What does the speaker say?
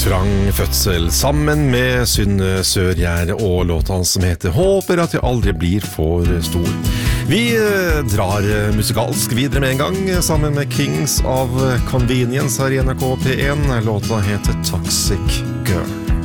Trang fødsel sammen med Synne Sørgjerde og låten som heter Håper at jeg aldri blir for stor. Vi drar musikalsk videre med en gang sammen med Kings of Convenience her i NRK P1. Låta heter Toxic Girl.